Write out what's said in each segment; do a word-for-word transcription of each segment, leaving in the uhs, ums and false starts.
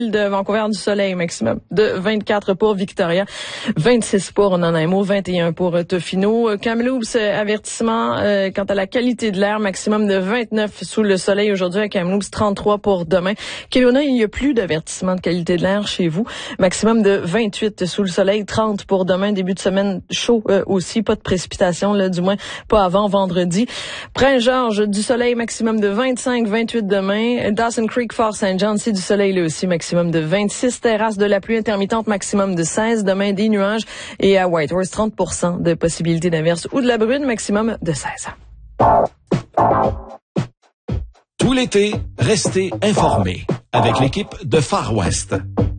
de Vancouver du soleil maximum de vingt-quatre pour Victoria, vingt-six pour Nanaimo, vingt et un pour Tofino. Kamloops, avertissement euh, quant à la qualité de l'air, maximum de vingt-neuf sous le soleil aujourd'hui à Kamloops, trente-trois pour demain. Kelowna, il n'y a plus d'avertissement de qualité de l'air chez vous, maximum de vingt-huit sous le soleil, trente pour demain, début de semaine chaud euh, aussi, pas de précipitation là, du moins pas avant vendredi. Prince-Georges, du soleil, maximum de vingt-cinq, vingt-huit demain. Dawson Creek, Fort-Saint-John, c'est du soleil là aussi, maximum de vingt-six, terrasse de la pluie intermittente, maximum de seize, demain des nuages, et à Whitehorse, trente pour cent de possibilité d'averse ou de la bruine, maximum de seize. Tout l'été, restez informés avec l'équipe de Far West.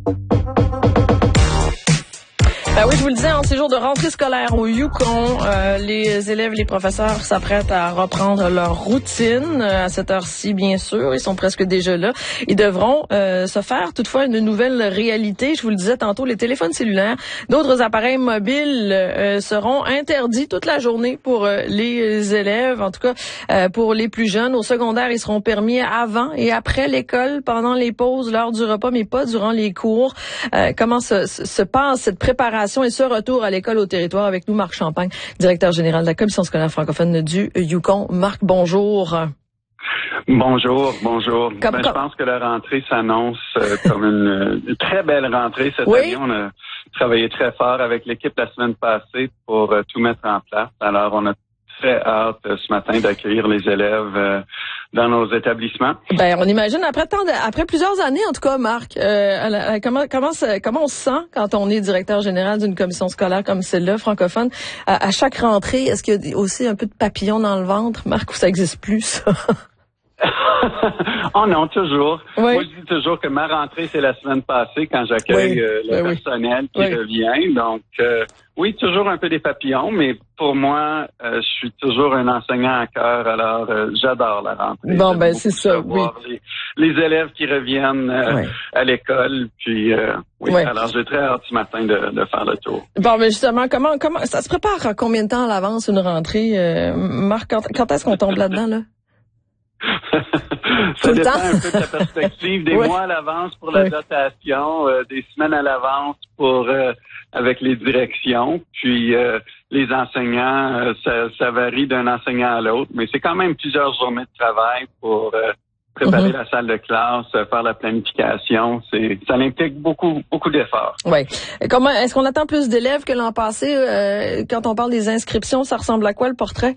Ben oui, je vous le disais, en ces jours de rentrée scolaire au Yukon, euh, les élèves, les professeurs s'apprêtent à reprendre leur routine euh, à cette heure-ci, bien sûr. Ils sont presque déjà là. Ils devront euh, se faire toutefois une nouvelle réalité. Je vous le disais tantôt, les téléphones cellulaires, d'autres appareils mobiles euh, seront interdits toute la journée pour euh, les élèves, en tout cas euh, pour les plus jeunes. Au secondaire, ils seront permis avant et après l'école, pendant les pauses, l'heure du repas, mais pas durant les cours. Euh, comment se, se passe cette préparation et ce retour à l'école au territoire avec nous, Marc Champagne, directeur général de la Commission scolaire francophone du Yukon. Marc, bonjour. Bonjour, bonjour. Comme, ben, comme... Je pense que la rentrée s'annonce euh, comme une, une très belle rentrée cette oui? année. On a travaillé très fort avec l'équipe la semaine passée pour euh, tout mettre en place. Alors, on a très hâte euh, ce matin d'accueillir les élèves euh, dans nos établissements. Ben, on imagine après tant de, après plusieurs années, en tout cas, Marc, euh, comment comment comment on se sent quand on est directeur général d'une commission scolaire comme celle-là, francophone, à, à chaque rentrée? Est-ce qu'il y a aussi un peu de papillon dans le ventre, Marc, ou ça existe plus, ça? Oh non, toujours. Oui. Moi, je dis toujours que ma rentrée, c'est la semaine passée quand j'accueille oui. euh, le oui, personnel oui. qui oui. revient. Donc, euh, oui, toujours un peu des papillons, mais pour moi, euh, je suis toujours un enseignant à cœur, alors euh, j'adore la rentrée. Bon, J'aime ben c'est ça, oui. Les, les élèves qui reviennent euh, oui. à l'école, puis euh, oui, oui. alors j'ai très hâte ce matin de, de faire le tour. Bon, mais justement, comment comment ça se prépare à combien de temps à l'avance une rentrée, euh, Marc? Quand, quand est-ce qu'on tombe là-dedans, là? Ça Tout dépend le temps. un peu de la perspective, des oui. mois à l'avance pour la oui. dotation, euh, des semaines à l'avance pour euh, avec les directions, puis euh, les enseignants, euh, ça, ça varie d'un enseignant à l'autre, mais c'est quand même plusieurs journées de travail pour euh, préparer mm-hmm. la salle de classe, faire la planification, c'est ça implique beaucoup beaucoup d'efforts. Oui. Comment est-ce qu'on attend plus d'élèves que l'an passé euh, quand on parle des inscriptions, ça ressemble à quoi le portrait?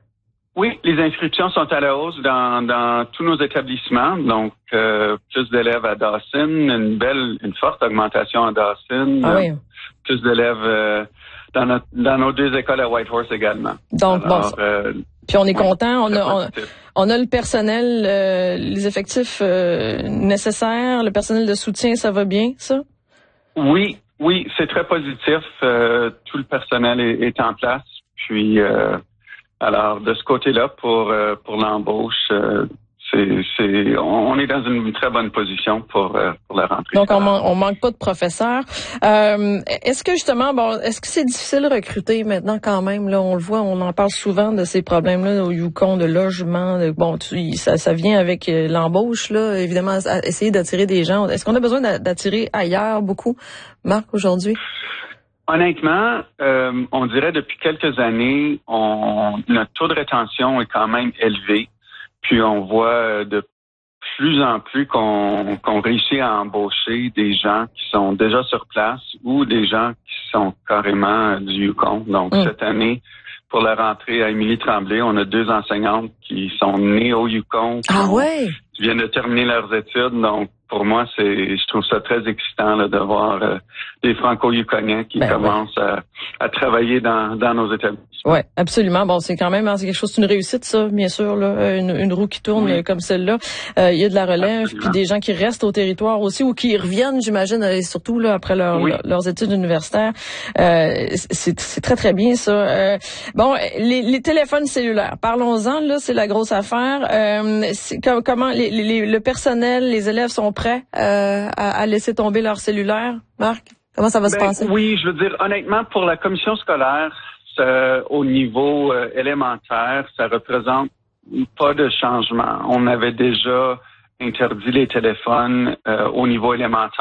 Oui, les inscriptions sont à la hausse dans, dans tous nos établissements, donc euh, plus d'élèves à Dawson, une belle, une forte augmentation à Dawson, ah oui. plus d'élèves euh, dans, notre, dans nos deux écoles à Whitehorse également. Donc Alors, bon, euh, puis on est oui, content, on a, on, on a le personnel, euh, les effectifs euh, nécessaires, le personnel de soutien, ça va bien, ça? Oui, oui, c'est très positif. Euh, tout le personnel est, est en place, puis. Euh, Alors, de ce côté-là, pour euh, pour l'embauche, euh, c'est c'est on est dans une très bonne position pour euh, pour la rentrée. Donc, on, man- on manque pas de professeurs. Euh, est-ce que justement, bon, est-ce que c'est difficile de recruter maintenant quand même? Là, on le voit, on en parle souvent de ces problèmes-là au Yukon, de logement. De, bon, tu, ça, ça vient avec euh, l'embauche, là. Évidemment, à essayer d'attirer des gens. Est-ce qu'on a besoin d'attirer ailleurs beaucoup, Marc, aujourd'hui? Honnêtement, euh, on dirait depuis quelques années, on, notre taux de rétention est quand même élevé. Puis on voit de plus en plus qu'on, qu'on réussit à embaucher des gens qui sont déjà sur place ou des gens qui sont carrément du Yukon. Donc mmh. cette année, pour la rentrée à Émilie-Tremblay, on a deux enseignantes qui sont nées au Yukon. Ah ouais? Qui viennent de terminer leurs études. Donc pour moi, c'est, je trouve ça très excitant là, de voir euh, des Franco-Yukonais qui ben commencent ouais. à, à travailler dans, dans nos établissements. Oui, absolument. Bon, c'est quand même c'est quelque chose, c'est une réussite, ça, bien sûr, là, une, une roue qui tourne oui. comme celle-là. Euh, il y a de la relève, absolument. Puis des gens qui restent au territoire aussi ou qui reviennent, j'imagine, et surtout là après leur, oui. leur, leurs études universitaires. Euh, c'est, c'est très très bien ça. Euh, bon, les, les téléphones cellulaires, parlons-en. Là, c'est la grosse affaire. Euh, c'est, comment les, les, le personnel, les élèves sont prêts euh, à, à laisser tomber leur cellulaire, Marc? Comment ça va ben, se passer? Oui, je veux dire, honnêtement, pour la commission scolaire. Ça, au niveau euh, élémentaire, ça représente pas de changement. On avait déjà interdit les téléphones euh, au niveau élémentaire.